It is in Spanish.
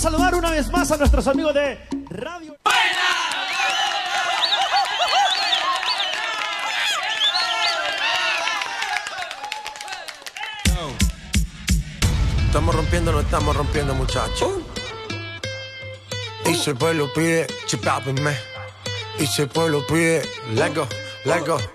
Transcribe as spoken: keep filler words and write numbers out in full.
Vamos a saludar una vez más a nuestros amigos de Radio. Estamos rompiendo, no estamos rompiendo, muchachos. Y si el pueblo pide, chipápenme. Y si el pueblo pide, let go, let go.